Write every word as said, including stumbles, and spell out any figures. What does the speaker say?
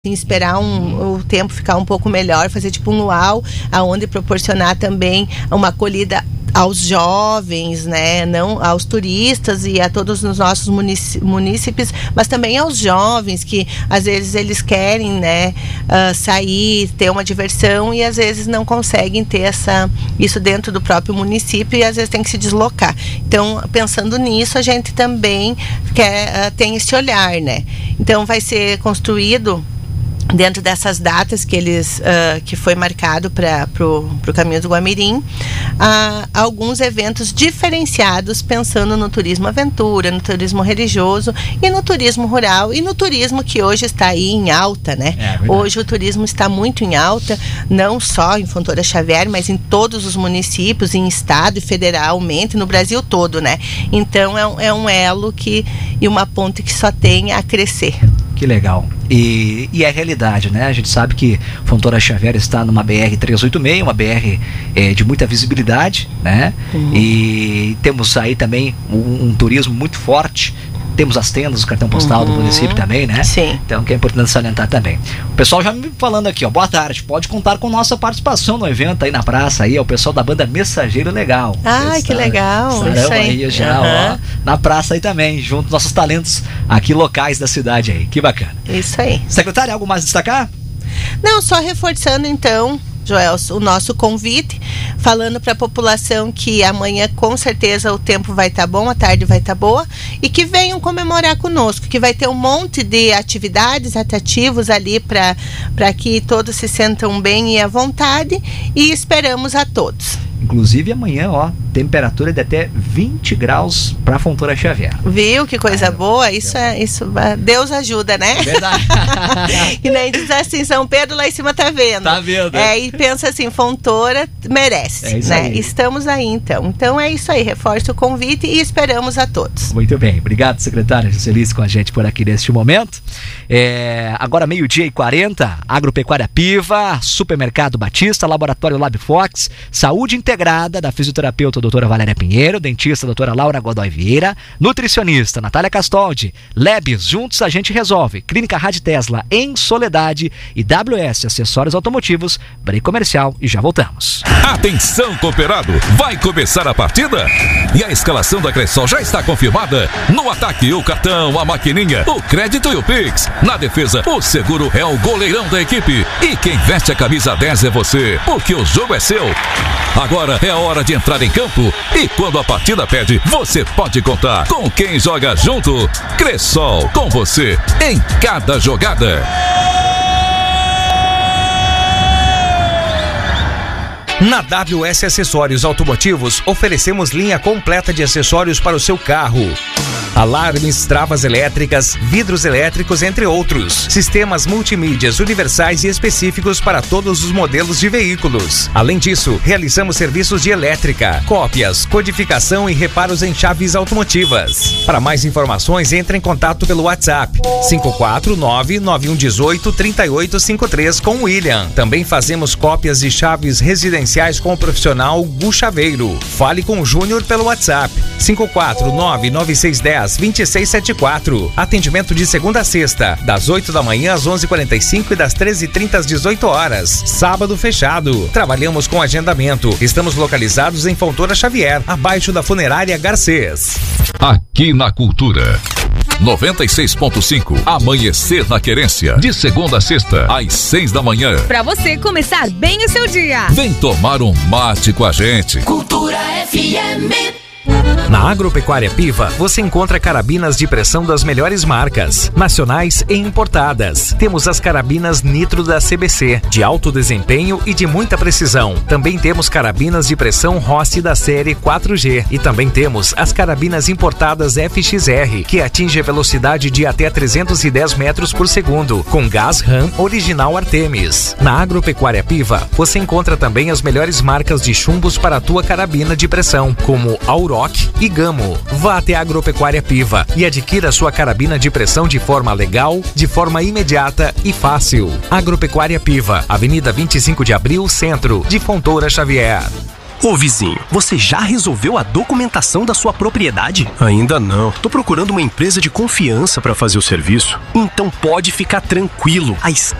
esperar um, o tempo ficar um pouco melhor, fazer tipo um luau, aonde proporcionar também uma acolhida aos jovens, né, não aos turistas e a todos os nossos munícipes, mas também aos jovens que às vezes eles querem, né, uh, sair, ter uma diversão e às vezes não conseguem ter essa, isso dentro do próprio município e às vezes tem que se deslocar. Então, pensando nisso, a gente também quer, uh, tem esse olhar, né. Então, vai ser construído dentro dessas datas que eles uh, que foi marcado para pro, pro Caminho do Guamirim, uh, alguns eventos diferenciados pensando no turismo aventura, no turismo religioso e no turismo rural e no turismo que hoje está aí em alta, né? É, hoje o turismo está muito em alta, não só em Fontoura Xavier, mas em todos os municípios, em estado e federalmente, no Brasil todo, né? Então é um, é um elo que, e uma ponte que só tem a crescer. Que legal. E, e é realidade, né? A gente sabe que Fontoura Xavier está numa B R trezentos e oitenta e seis, uma B R é, de muita visibilidade, né? Uhum. E temos aí também um, um turismo muito forte. Temos as tendas, o cartão postal uhum. do município também, né? Sim. Então, que é importante salientar também. O pessoal já me falando aqui, ó, boa tarde, pode contar com nossa participação no evento aí na praça, aí, é o pessoal da banda Mensageiro Legal. Ah, que legal. Isso aí. aí já, uhum. ó, na praça aí também, junto com nossos talentos aqui locais da cidade aí, que bacana. Isso aí. Secretária, algo mais a destacar? Não, só reforçando então, Joel, o nosso convite, falando para a população que amanhã com certeza o tempo vai estar tá bom, a tarde vai estar tá boa e que venham comemorar conosco, que vai ter um monte de atividades, atrativos ali para para que todos se sentam bem e à vontade e esperamos a todos. Inclusive amanhã, ó, temperatura de até vinte graus para Fontoura Xavier. Viu que coisa ah, boa? Isso é, isso, Deus ajuda, né? É verdade. E nem diz assim, São Pedro lá em cima tá vendo. Tá vendo. É, e pensa assim, Fontoura merece, é isso, né? Aí. Estamos aí então. Então é isso aí, reforço o convite e esperamos a todos. Muito bem, obrigado, secretária Juscelis, com a gente por aqui neste momento. É, agora meio-dia e quarenta, Agropecuária Piva, Supermercado Batista, Laboratório LabFox, Saúde Integrada da fisioterapeuta doutora Valéria Pinheiro, dentista doutora Laura Godoy Vieira, nutricionista Natália Castoldi, Lebes, juntos a gente resolve, Clínica Rádio Tesla em Soledade e W S Acessórios Automotivos, break comercial e já voltamos. Atenção, cooperado, vai começar a partida? E a escalação da Cressol já está confirmada? No ataque, o cartão, a maquininha, o crédito e o Pix. Na defesa, o seguro é o goleirão da equipe. E quem veste a camisa dez é você, porque o jogo é seu. Agora é a hora de entrar em campo e quando a partida pede, você pode contar com quem joga junto. Cressol, com você em cada jogada. Na W S Acessórios Automotivos, oferecemos linha completa de acessórios para o seu carro. Alarmes, travas elétricas, vidros elétricos, entre outros. Sistemas multimídias universais e específicos para todos os modelos de veículos. Além disso, realizamos serviços de elétrica, cópias, codificação e reparos em chaves automotivas. Para mais informações, entre em contato pelo WhatsApp cinco quatro nove nove um um oito três oito cinco três com o William. Também fazemos cópias de chaves residenciais com o profissional Gu Chaveiro. Fale com o Júnior pelo WhatsApp cinco quatro nove nove seis um zero dois seis sete quatro. Atendimento de segunda a sexta, das oito da manhã às onze e quarenta e cinco e das treze e trinta às dezoito horas. Sábado fechado. Trabalhamos com agendamento. Estamos localizados em Fontoura Xavier, abaixo da Funerária Garcês. Aqui na Cultura. noventa e seis ponto cinco. Amanhecer na Querência. De segunda a sexta, às seis da manhã. Pra você começar bem o seu dia. Vem tomar um mate com a gente. Cultura F M. Na Agropecuária Piva, você encontra carabinas de pressão das melhores marcas, nacionais e importadas. Temos as carabinas Nitro da C B C, de alto desempenho e de muita precisão. Também temos carabinas de pressão Rossi da série quatro G. E também temos as carabinas importadas F X R, que atinge a velocidade de até trezentos e dez metros por segundo, com gás RAM original Artemis. Na Agropecuária Piva, você encontra também as melhores marcas de chumbos para a tua carabina de pressão, como Auroch e Gamo. Vá até a Agropecuária Piva e adquira sua carabina de pressão de forma legal, de forma imediata e fácil. Agropecuária Piva, Avenida vinte e cinco de Abril, Centro, de Fontoura Xavier. Ô vizinho, você já resolveu a documentação da sua propriedade? Ainda não. Tô procurando uma empresa de confiança para fazer o serviço. Então pode ficar tranquilo. A